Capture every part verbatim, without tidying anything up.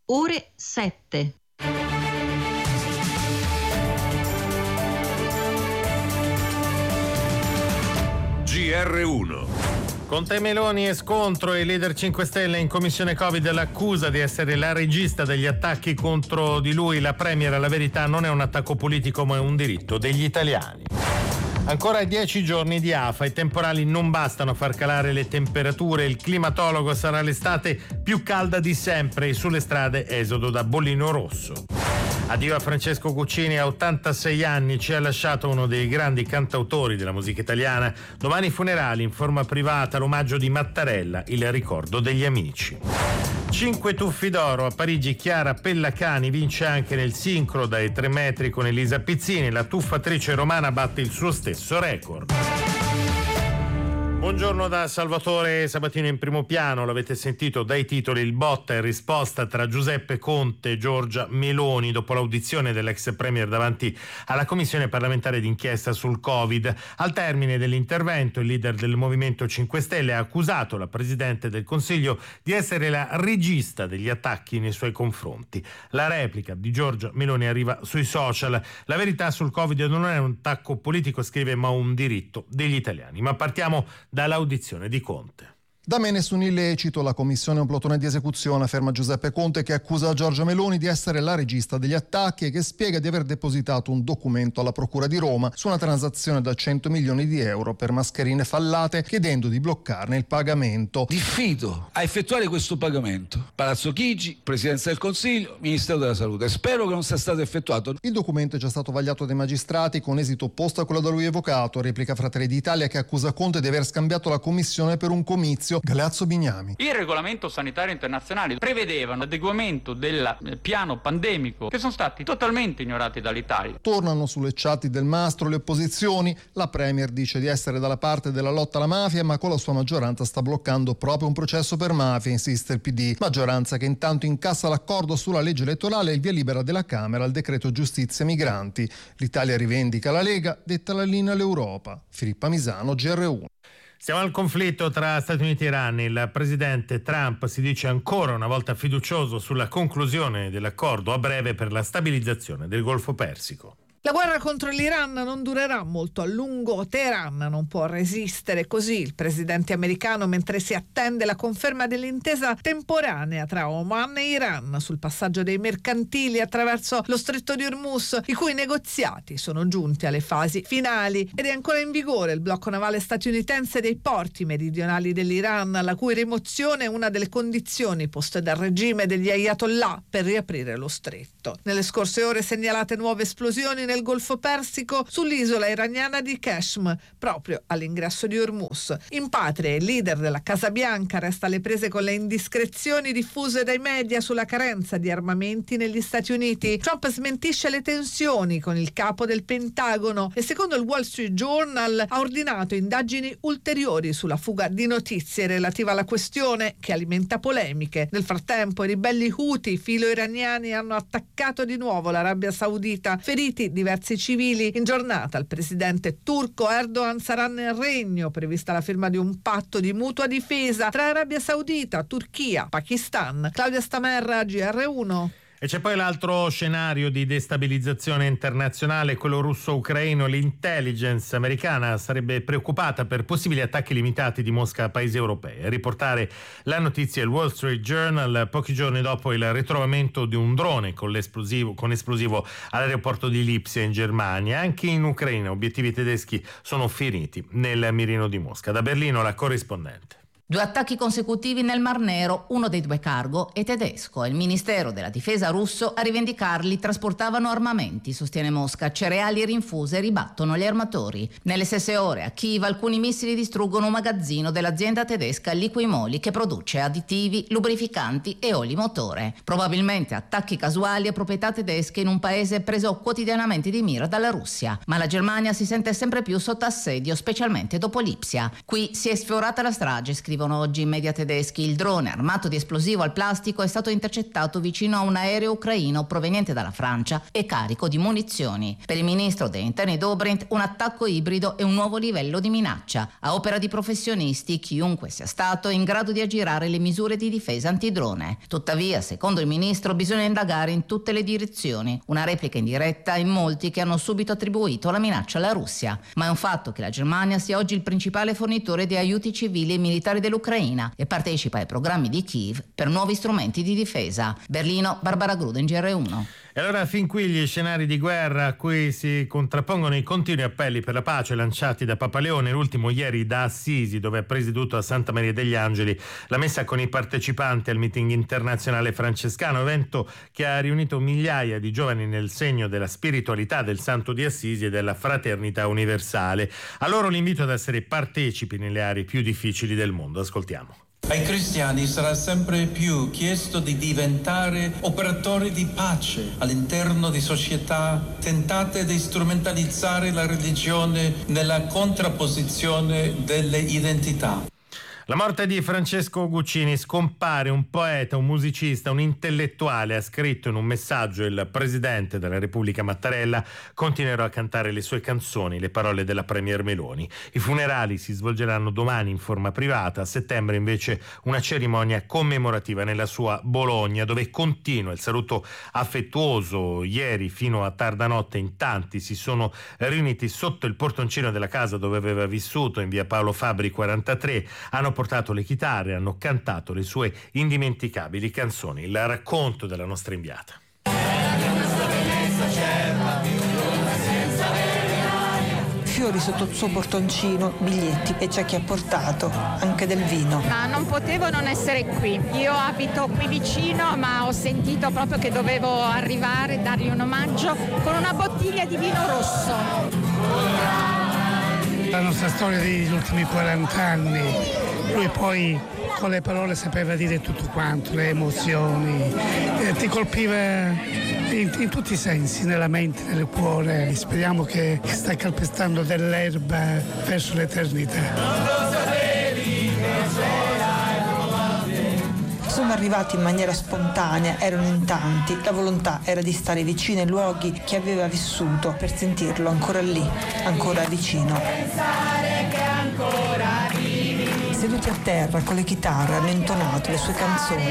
ore sette. G R uno. Conte Meloni e scontro, e leader cinque Stelle in commissione Covid l'accusa di essere la regista degli attacchi contro di lui. La premier: la verità non è un attacco politico ma è un diritto degli italiani. Ancora dieci giorni di afa, i temporali non bastano a far calare le temperature, il climatologo: sarà l'estate più calda di sempre, e sulle strade esodo da bollino rosso. Addio a Francesco Guccini, a ottantasei anni ci ha lasciato uno dei grandi cantautori della musica italiana. Domani funerali in forma privata, l'omaggio di Mattarella, il ricordo degli amici. Cinque tuffi d'oro a Parigi. Chiara Pellacani vince anche nel sincro dai tre metri con Elisa Pizzini. La tuffatrice romana batte il suo stesso record. Buongiorno da Salvatore Sabatino. In primo piano, l'avete sentito dai titoli, il botta e risposta tra Giuseppe Conte e Giorgia Meloni dopo l'audizione dell'ex premier davanti alla commissione parlamentare d'inchiesta sul Covid. Al termine dell'intervento, il leader del Movimento cinque Stelle ha accusato la Presidente del Consiglio di essere la regista degli attacchi nei suoi confronti. La replica di Giorgia Meloni arriva sui social. La verità sul Covid non è un attacco politico, scrive, ma un diritto degli italiani. Ma partiamo dall'audizione di Conte. Da me nessun illecito, la commissione è un plotone di esecuzione, afferma Giuseppe Conte, che accusa Giorgia Meloni di essere la regista degli attacchi e che spiega di aver depositato un documento alla Procura di Roma su una transazione da cento milioni di euro per mascherine fallate, chiedendo di bloccarne il pagamento. Diffido a effettuare questo pagamento. Palazzo Chigi, Presidenza del Consiglio, Ministero della Salute. Spero che non sia stato effettuato. Il documento è già stato vagliato dai magistrati con esito opposto a quello da lui evocato, replica Fratelli d'Italia, che accusa Conte di aver scambiato la commissione per un comizio. Galeazzo Bignami. Il regolamento sanitario internazionale prevedeva un adeguamento del piano pandemico che sono stati totalmente ignorati dall'Italia. Tornano sulle chat del Mastro le opposizioni. La premier dice di essere dalla parte della lotta alla mafia, ma con la sua maggioranza sta bloccando proprio un processo per mafia, insiste il P D. Maggioranza che intanto incassa l'accordo sulla legge elettorale e il via libera della Camera al decreto giustizia migranti. L'Italia rivendica la Lega, detta la linea all'Europa. Filippa Misano, G R uno. Siamo al conflitto tra Stati Uniti e Iran. Il presidente Trump si dice ancora una volta fiducioso sulla conclusione dell'accordo a breve per la stabilizzazione del Golfo Persico. La guerra contro l'Iran non durerà molto a lungo. Teheran non può resistere, così il presidente americano, mentre si attende la conferma dell'intesa temporanea tra Oman e Iran sul passaggio dei mercantili attraverso lo stretto di Hormuz, i cui negoziati sono giunti alle fasi finali, ed è ancora in vigore il blocco navale statunitense dei porti meridionali dell'Iran, la cui rimozione è una delle condizioni poste dal regime degli Ayatollah per riaprire lo stretto. Nelle scorse ore segnalate nuove esplosioni nel Golfo Persico sull'isola iraniana di Qashm, proprio all'ingresso di Hormuz. In patria il leader della Casa Bianca resta alle prese con le indiscrezioni diffuse dai media sulla carenza di armamenti negli Stati Uniti. Trump smentisce le tensioni con il capo del Pentagono e, secondo il Wall Street Journal, ha ordinato indagini ulteriori sulla fuga di notizie relative alla questione, che alimenta polemiche. Nel frattempo i ribelli Houthi filo-iraniani hanno attaccato di nuovo l'Arabia Saudita, feriti diversi civili. In giornata il presidente turco Erdogan sarà nel regno, prevista la firma di un patto di mutua difesa tra Arabia Saudita, Turchia, Pakistan. Claudia Stamerra, G R uno. E c'è poi l'altro scenario di destabilizzazione internazionale, quello russo-ucraino. L'intelligence americana sarebbe preoccupata per possibili attacchi limitati di Mosca a paesi europei. A riportare la notizia il Wall Street Journal, pochi giorni dopo il ritrovamento di un drone con l'esplosivo, con esplosivo all'aeroporto di Lipsia in Germania. Anche in Ucraina obiettivi tedeschi sono feriti nel mirino di Mosca. Da Berlino la corrispondente. Due attacchi consecutivi nel Mar Nero, uno dei due cargo è tedesco e il Ministero della Difesa russo a rivendicarli trasportavano armamenti, sostiene Mosca, cereali e rinfuse ribattono gli armatori. Nelle stesse ore a Kiev alcuni missili distruggono un magazzino dell'azienda tedesca Liquimoli che produce additivi, lubrificanti e oli motore. Probabilmente attacchi casuali a proprietà tedesche in un paese preso quotidianamente di mira dalla Russia. Ma la Germania si sente sempre più sotto assedio, specialmente dopo Lipsia. Qui si è sfiorata la strage, scrive scrivono oggi i media tedeschi. Il drone armato di esplosivo al plastico è stato intercettato vicino a un aereo ucraino proveniente dalla Francia e carico di munizioni. Per il ministro degli interni Dobrindt un attacco ibrido è un nuovo livello di minaccia. A opera di professionisti, chiunque sia stato è in grado di aggirare le misure di difesa antidrone. Tuttavia, secondo il ministro, bisogna indagare in tutte le direzioni. Una replica in diretta in molti che hanno subito attribuito la minaccia alla Russia. Ma è un fatto che la Germania sia oggi il principale fornitore di aiuti civili e militari dell'Ucraina e partecipa ai programmi di Kiev per nuovi strumenti di difesa. Berlino, Barbara Gruden, G R uno. E allora fin qui gli scenari di guerra a cui si contrappongono i continui appelli per la pace lanciati da Papa Leone, l'ultimo ieri da Assisi, dove ha presieduto a Santa Maria degli Angeli la messa con i partecipanti al meeting internazionale francescano, evento che ha riunito migliaia di giovani nel segno della spiritualità del Santo di Assisi e della fraternità universale. A loro l'invito ad essere partecipi nelle aree più difficili del mondo. Ascoltiamo. Ai cristiani sarà sempre più chiesto di diventare operatori di pace all'interno di società tentate di strumentalizzare la religione nella contrapposizione delle identità. La morte di Francesco Guccini, scompare un poeta, un musicista, un intellettuale, ha scritto in un messaggio il presidente della Repubblica Mattarella. Continuerò a cantare le sue canzoni, le parole della premier Meloni. I funerali si svolgeranno domani in forma privata, a settembre invece una cerimonia commemorativa nella sua Bologna, dove continua il saluto affettuoso. Ieri fino a tarda notte in tanti si sono riuniti sotto il portoncino della casa dove aveva vissuto, in via Paolo Fabbri quarantatré, hanno portato le chitarre, hanno cantato le sue indimenticabili canzoni. Il racconto della nostra inviata. Fiori sotto il suo portoncino, biglietti e c'è chi ha portato anche del vino. Ma non potevo non essere qui. Io abito qui vicino, ma ho sentito proprio che dovevo arrivare, dargli un omaggio con una bottiglia di vino rosso. La nostra storia degli ultimi quaranta anni, lui poi con le parole sapeva dire tutto quanto, le emozioni, eh, ti colpiva in, in tutti i sensi, nella mente, nel cuore. Speriamo che, che stai calpestando dell'erba verso l'eternità. Sono arrivati in maniera spontanea, erano in tanti, la volontà era di stare vicino ai luoghi che aveva vissuto per sentirlo ancora lì, ancora vicino. Seduti a terra con le chitarre hanno intonato le sue canzoni.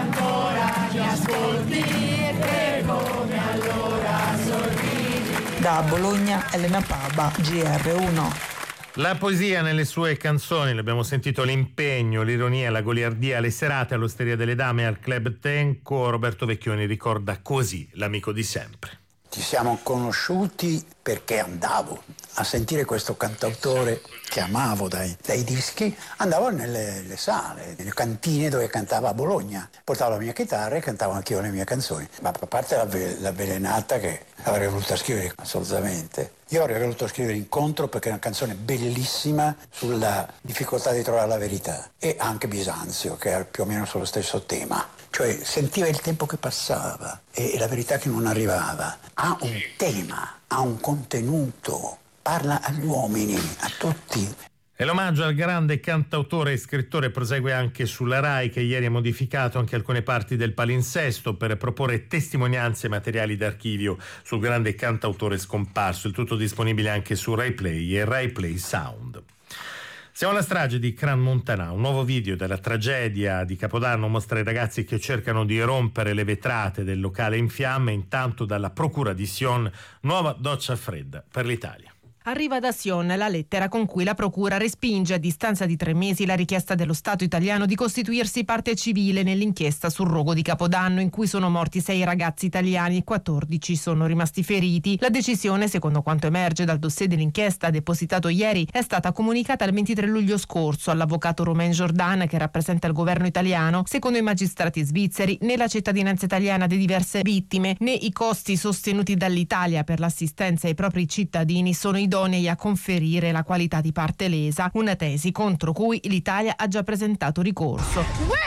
Da Bologna, Elena Paba, G R uno. La poesia nelle sue canzoni, l'abbiamo sentito, l'impegno, l'ironia, la goliardia, le serate all'Osteria delle Dame e al Club Tenco. Roberto Vecchioni ricorda così l'amico di sempre. Ci siamo conosciuti perché andavo a sentire questo cantautore che amavo dai, dai dischi, andavo nelle le sale, nelle cantine dove cantava a Bologna, portavo la mia chitarra e cantavo anch'io le mie canzoni, ma a parte l'avvelenata che avrei voluto scrivere assolutamente. Io avrei voluto scrivere Incontro perché è una canzone bellissima sulla difficoltà di trovare la verità, e anche Bisanzio che era più o meno sullo stesso tema, cioè sentiva il tempo che passava e la verità che non arrivava. Ha un tema, ha un contenuto, parla agli uomini, a tutti. E l'omaggio al grande cantautore e scrittore prosegue anche sulla Rai, che ieri ha modificato anche alcune parti del palinsesto per proporre testimonianze e materiali d'archivio sul grande cantautore scomparso. Il tutto disponibile anche su Rai Play e Rai Play Sound. Siamo alla strage di Crans-Montana. Un nuovo video della tragedia di Capodanno mostra i ragazzi che cercano di rompere le vetrate del locale in fiamme. Intanto dalla procura di Sion, nuova doccia fredda per l'Italia. Arriva da Sion la lettera con cui la procura respinge a distanza di tre mesi la richiesta dello Stato italiano di costituirsi parte civile nell'inchiesta sul rogo di Capodanno, in cui sono morti sei ragazzi italiani e quattordici sono rimasti feriti. La decisione, secondo quanto emerge dal dossier dell'inchiesta depositato ieri, è stata comunicata il ventitré luglio scorso all'avvocato Romain Jordan, che rappresenta il governo italiano. Secondo i magistrati svizzeri, né la cittadinanza italiana di diverse vittime né i costi sostenuti dall'Italia per l'assistenza ai propri cittadini sono idonei idonei a conferire la qualità di parte lesa, una tesi contro cui l'Italia ha già presentato ricorso.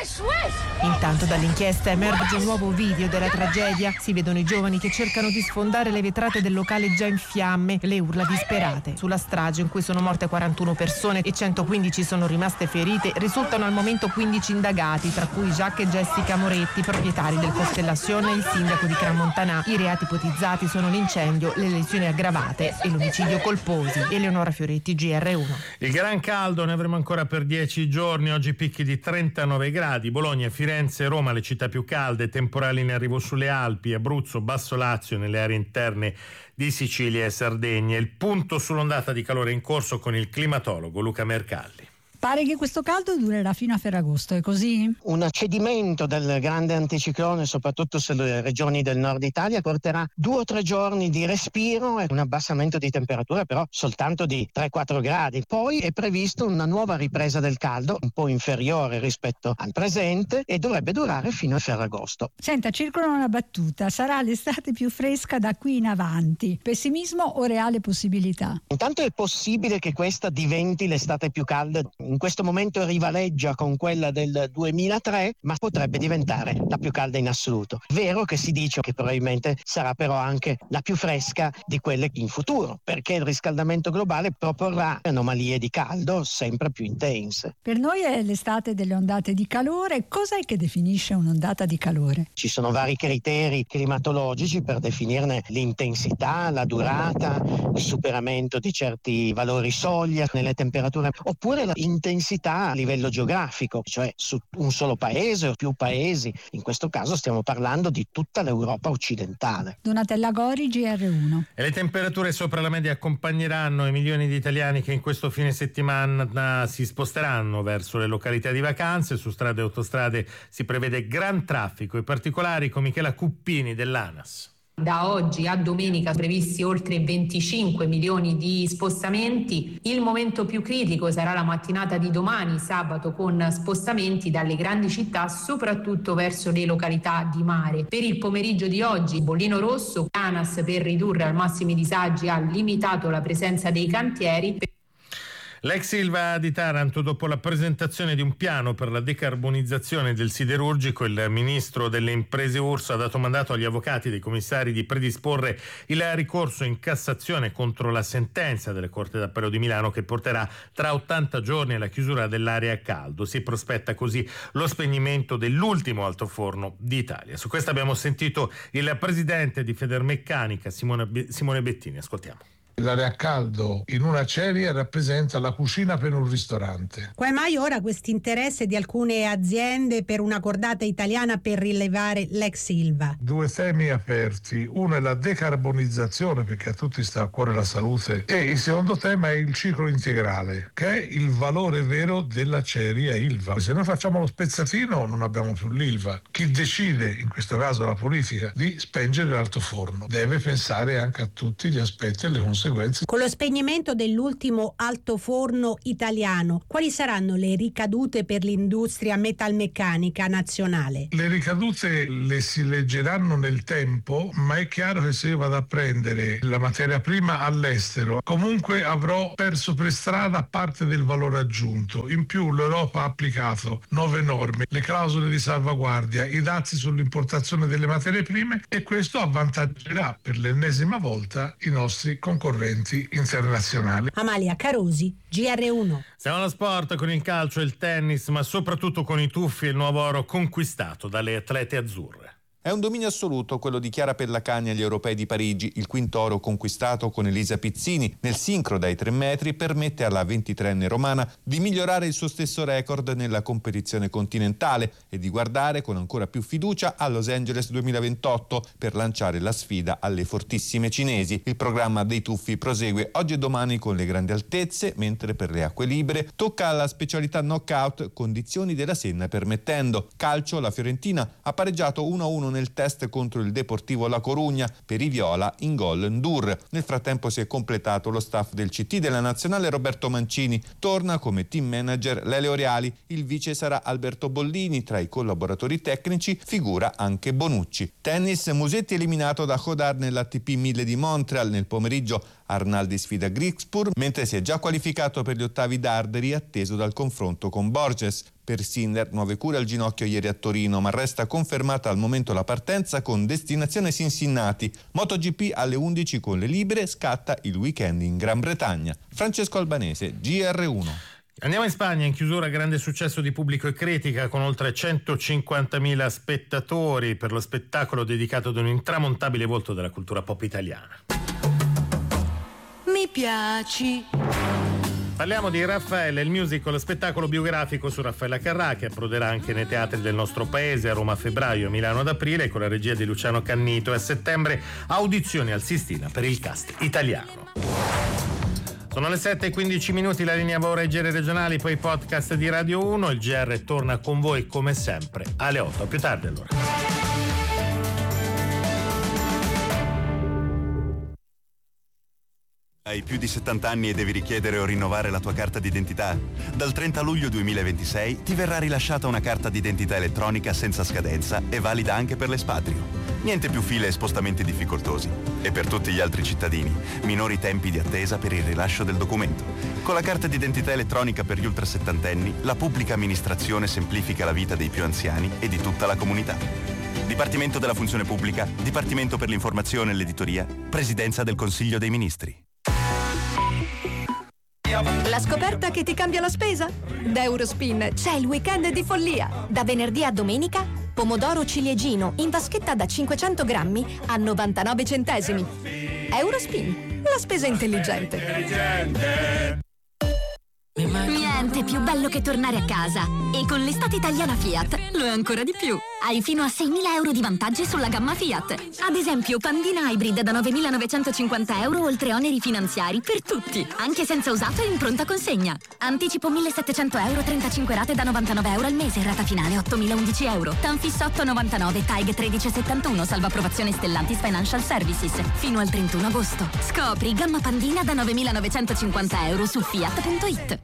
Intanto dall'inchiesta emerge un nuovo video della tragedia. Si vedono i giovani che cercano di sfondare le vetrate del locale già in fiamme, le urla disperate. Sulla strage, in cui sono morte quarantuno persone e centoquindici sono rimaste ferite, risultano al momento quindici indagati, tra cui Jacques e Jessica Moretti, proprietari del Costellation e il sindaco di Crans-Montana. I reati ipotizzati sono l'incendio, le lesioni aggravate e l'omicidio colposi. Eleonora Fioretti, G R uno. Il gran caldo ne avremo ancora per dieci giorni. Oggi picchi di trentanove gradi. Bologna, Firenze e Roma le città più calde, temporali in arrivo sulle Alpi, Abruzzo, Basso Lazio, nelle aree interne di Sicilia e Sardegna. Il punto sull'ondata di calore in corso con il climatologo Luca Mercalli. Pare che questo caldo durerà fino a Ferragosto, è così? Un accedimento del grande anticiclone, soprattutto sulle regioni del nord Italia, porterà due o tre giorni di respiro e un abbassamento di temperatura, però soltanto di tre quattro gradi. Poi è previsto una nuova ripresa del caldo, un po' inferiore rispetto al presente, e dovrebbe durare fino a Ferragosto. Senta, circola una battuta: sarà l'estate più fresca da qui in avanti. Pessimismo o reale possibilità? Intanto è possibile che questa diventi l'estate più calda. In questo momento rivaleggia con quella del duemilatré, ma potrebbe diventare la più calda in assoluto. Vero che si dice che probabilmente sarà però anche la più fresca di quelle in futuro, perché il riscaldamento globale proporrà anomalie di caldo sempre più intense. Per noi è l'estate delle ondate di calore. Cos'è che definisce un'ondata di calore? Ci sono vari criteri climatologici per definirne l'intensità, la durata, il superamento di certi valori soglia nelle temperature, oppure la intensità a livello geografico, cioè su un solo paese o più paesi. In questo caso stiamo parlando di tutta l'Europa occidentale. Donatella Gori, G R uno. E le temperature sopra la media accompagneranno i milioni di italiani che in questo fine settimana si sposteranno verso le località di vacanze. Su strade e autostrade si prevede gran traffico. I particolari con Michela Cuppini dell'ANAS. Da oggi a domenica previsti oltre venticinque milioni di spostamenti. Il momento più critico sarà la mattinata di domani, sabato, con spostamenti dalle grandi città soprattutto verso le località di mare. Per il pomeriggio di oggi, bollino rosso. ANAS, per ridurre al massimo i disagi, ha limitato la presenza dei cantieri. L'ex Ilva di Taranto, dopo la presentazione di un piano per la decarbonizzazione del siderurgico, il ministro delle imprese Urso ha dato mandato agli avvocati dei commissari di predisporre il ricorso in Cassazione contro la sentenza della Corte d'Appello di Milano, che porterà tra ottanta giorni alla chiusura dell'area a caldo. Si prospetta così lo spegnimento dell'ultimo altoforno d'Italia. Su questo abbiamo sentito il presidente di Federmeccanica, Simone, Simone Bettini. Ascoltiamo. L'area a caldo in una ceria rappresenta la cucina per un ristorante. Come mai ora questo interesse di alcune aziende per una cordata italiana per rilevare l'ex Ilva? Due temi aperti: uno è la decarbonizzazione, perché a tutti sta a cuore la salute, e il secondo tema è il ciclo integrale, che è il valore vero della ceria Ilva. Se noi facciamo lo spezzatino non abbiamo più l'Ilva. Chi decide, in questo caso la politica, di spengere l'altoforno deve pensare anche a tutti gli aspetti e le conseguenze. Con lo spegnimento dell'ultimo altoforno italiano, quali saranno le ricadute per l'industria metalmeccanica nazionale? Le ricadute le si leggeranno nel tempo, ma è chiaro che se io vado a prendere la materia prima all'estero, comunque avrò perso per strada parte del valore aggiunto. In più l'Europa ha applicato nuove norme, le clausole di salvaguardia, i dazi sull'importazione delle materie prime, e questo avvantaggerà per l'ennesima volta i nostri concorrenti internazionali. Amalia Carosi, G R uno. Siamo allo sport con il calcio e il tennis, ma soprattutto con i tuffi e il nuovo oro conquistato dalle atlete azzurre. È un dominio assoluto quello di Chiara Pellacani agli Europei di Parigi. Il quinto oro conquistato con Elisa Pizzini nel sincro dai tre metri permette alla ventitreenne romana di migliorare il suo stesso record nella competizione continentale e di guardare con ancora più fiducia a Los Angeles duemilaventotto per lanciare la sfida alle fortissime cinesi. Il programma dei tuffi prosegue oggi e domani con le grandi altezze, mentre per le acque libere tocca alla specialità knockout, condizioni della Senna permettendo. Calcio, la Fiorentina ha pareggiato uno a uno nel test contro il Deportivo La Corugna, per i viola in gol Ndur. Nel frattempo si è completato lo staff del C T della nazionale. Roberto Mancini torna come team manager Lelio Reali, il vice sarà Alberto Bollini, tra i collaboratori tecnici figura anche Bonucci. Tennis, Musetti eliminato da Hodar nell'A T P mille di Montreal. Nel pomeriggio Arnaldi sfida Grigspur, mentre si è già qualificato per gli ottavi d'Arderi, atteso dal confronto con Borges. Per Sinner nuove cure al ginocchio ieri a Torino, ma resta confermata al momento la partenza con destinazione Cincinnati. MotoGP alle undici con le libere, scatta il weekend in Gran Bretagna. Francesco Albanese, G R uno. Andiamo in Spagna, in chiusura grande successo di pubblico e critica con oltre centocinquantamila spettatori per lo spettacolo dedicato ad un intramontabile volto della cultura pop italiana. Mi piaci. Parliamo di Raffaella, il musical, spettacolo biografico su Raffaella Carrà, che approderà anche nei teatri del nostro paese, a Roma a febbraio, a Milano ad aprile, con la regia di Luciano Cannito, e a settembre audizioni al Sistina per il cast italiano. Sono le sette e quindici minuti, la linea va ora ai giri regionali, poi podcast di Radio uno. Il G R torna con voi come sempre alle otto. A più tardi allora. Hai più di settanta anni e devi richiedere o rinnovare la tua carta d'identità? Dal trenta luglio duemilaventisei ti verrà rilasciata una carta d'identità elettronica senza scadenza e valida anche per l'espatrio. Niente più file e spostamenti difficoltosi. E per tutti gli altri cittadini, minori tempi di attesa per il rilascio del documento. Con la carta d'identità elettronica per gli ultrasettantenni, la pubblica amministrazione semplifica la vita dei più anziani e di tutta la comunità. Dipartimento della Funzione Pubblica, Dipartimento per l'Informazione e l'Editoria, Presidenza del Consiglio dei Ministri. La scoperta che ti cambia la spesa? Da Eurospin c'è il weekend di follia. Da venerdì a domenica, pomodoro ciliegino in vaschetta da cinquecento grammi a novantanove centesimi. Eurospin, la spesa intelligente. Niente più bello che tornare a casa. E con l'estate italiana Fiat lo è ancora di più. Hai fino a seimila euro di vantaggi sulla gamma Fiat. Ad esempio, Pandina Hybrid da novemilanovecentocinquanta euro oltre oneri finanziari per tutti, anche senza usato e in pronta consegna. Anticipo millesettecento euro, trentacinque rate da novantanove euro al mese, rata finale ottomilaundici euro. Tanfis otto novantanove, T A I G tredici settantuno, salvo approvazione Stellantis Financial Services. Fino al trentuno agosto. Scopri gamma Pandina da novemilanovecentocinquanta euro su fiat punto it.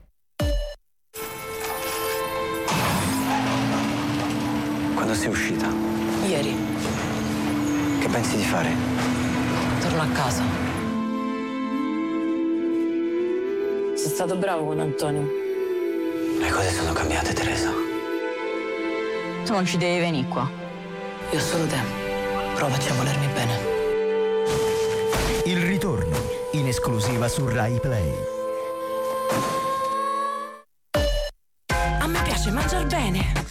Quando sei uscita? Ieri. Che pensi di fare? Torno a casa. Sei stato bravo con Antonio. Le cose sono cambiate, Teresa. Tu non ci devi venire qua. Io ho solo te. Provaci a volermi bene. Il ritorno, in esclusiva su Rai Play. A me piace mangiar bene.